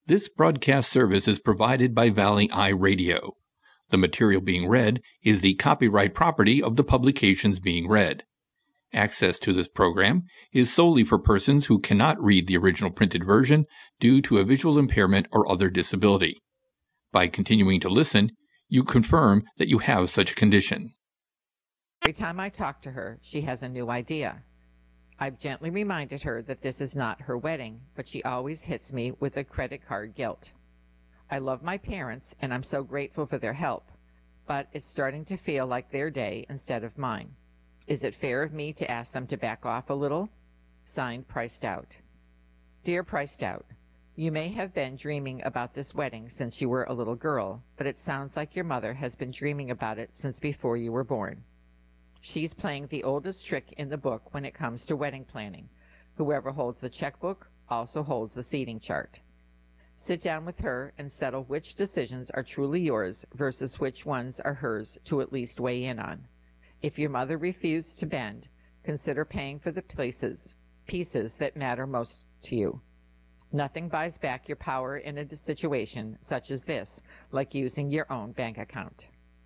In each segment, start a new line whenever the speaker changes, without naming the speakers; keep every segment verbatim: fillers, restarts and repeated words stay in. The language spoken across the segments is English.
This broadcast service is provided by Valley Eye Radio. The material being read is the copyright property of the publications being read. Access to this program is solely for persons who cannot read the original printed version due to a visual impairment or other disability. By continuing to listen, you confirm that you have such a condition.
Every time I talk to her, she has a new idea. I've gently reminded her that this is not her wedding, but she always hits me with a credit card guilt. I love my parents, and I'm so grateful for their help, but it's starting to feel like their day instead of mine. Is it fair of me to ask them to back off a little? Signed, Priced Out. Dear Priced Out, you may have been dreaming about this wedding since you were a little girl, but it sounds like your mother has been dreaming about it since before you were born. She's playing the oldest trick in the book when it comes to wedding planning. Whoever holds the checkbook also holds the seating chart. Sit down with her and settle which decisions are truly yours versus which ones are hers to at least weigh in on. If your mother refused to bend, consider paying for the places, pieces that matter most to you. Nothing buys back your power in a situation such as this, like using your own bank account.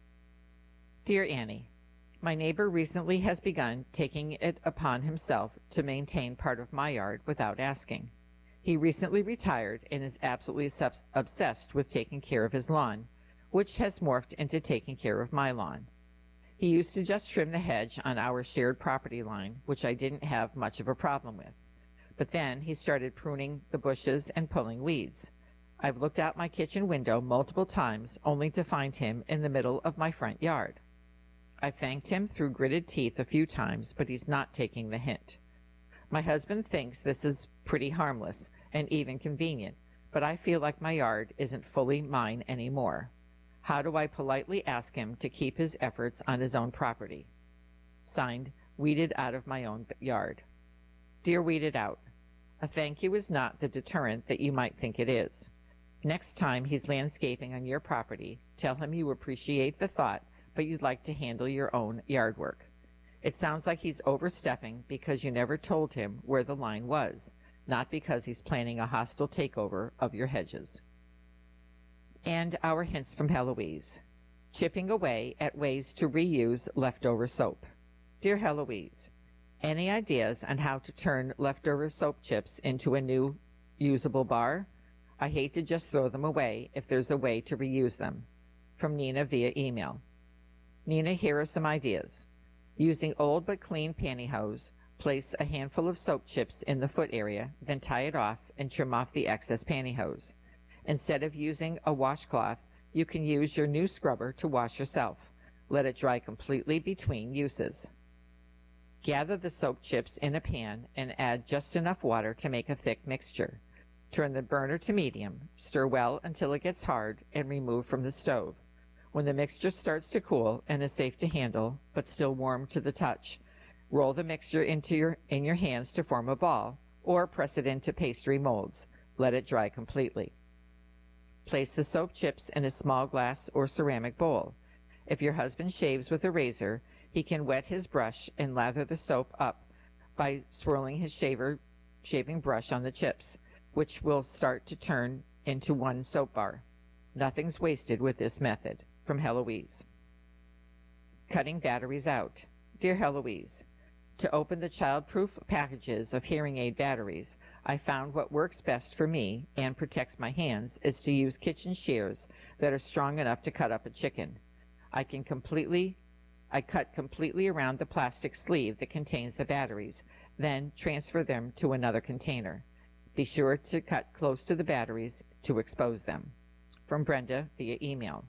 Dear Annie, my neighbor recently has begun taking it upon himself to maintain part of my yard without asking. He recently retired and is absolutely subs- obsessed with taking care of his lawn, which has morphed into taking care of my lawn. He used to just trim the hedge on our shared property line, which I didn't have much of a problem with. But then he started pruning the bushes and pulling weeds. I've looked out my kitchen window multiple times only to find him in the middle of my front yard. I thanked him through gritted teeth a few times, but he's not taking the hint. My husband thinks this is pretty harmless and even convenient, but I feel like my yard isn't fully mine anymore. How do I politely ask him to keep his efforts on his own property? Signed, Weeded Out of My Own Yard. Dear Weeded Out, a thank you is not the deterrent that you might think it is. Next time he's landscaping on your property, tell him you appreciate the thought, but you'd like to handle your own yard work. It sounds like he's overstepping because you never told him where the line was, not because he's planning a hostile takeover of your hedges. And our hints from Heloise. Chipping away at ways to reuse leftover soap. Dear Heloise, any ideas on how to turn leftover soap chips into a new usable bar? I hate to just throw them away if there's a way to reuse them. From Nina via email. Nina, here are some ideas. Using old but clean pantyhose, place a handful of soap chips in the foot area, then tie it off and trim off the excess pantyhose. Instead of using a washcloth, you can use your new scrubber to wash yourself. Let it dry completely between uses. Gather the soap chips in a pan and add just enough water to make a thick mixture. Turn the burner to medium, stir well until it gets hard, and remove from the stove. When the mixture starts to cool and is safe to handle, but still warm to the touch, roll the mixture into your, in your hands to form a ball, or press it into pastry molds. Let it dry completely. Place the soap chips in a small glass or ceramic bowl. If your husband shaves with a razor, he can wet his brush and lather the soap up by swirling his shaver, shaving brush on the chips, which will start to turn into one soap bar. Nothing's wasted with this method. From Heloise. Cutting batteries out. Dear Heloise, to open the child-proof packages of hearing aid batteries, I found what works best for me and protects my hands is to use kitchen shears that are strong enough to cut up a chicken. I can completely, I cut completely around the plastic sleeve that contains the batteries, then transfer them to another container. Be sure to cut close to the batteries to expose them. From Brenda via email.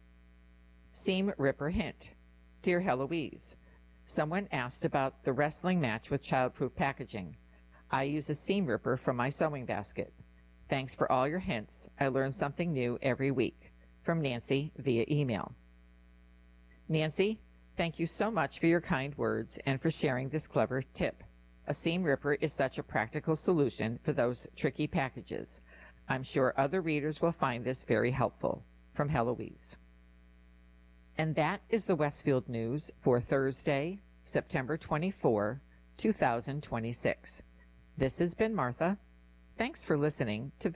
Seam Ripper Hint. Dear Heloise, someone asked about the wrestling match with childproof packaging. I use a seam ripper from my sewing basket. Thanks for all your hints. I learn something new every week. From Nancy via email. Nancy, thank you so much for your kind words and for sharing this clever tip. A seam ripper is such a practical solution for those tricky packages. I'm sure other readers will find this very helpful. From Heloise. And that is the Westfield News for Thursday, September twenty-fourth, two thousand twenty-six. This has been Martha. Thanks for listening to